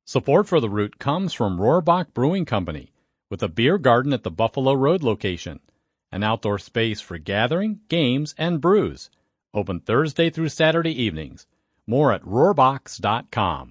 Support for the Root comes from Rohrbach Brewing Company, with a beer garden at the Buffalo Road location, an outdoor space for gathering, games, and brews. Open Thursday through Saturday evenings. More at rohrbachs.com.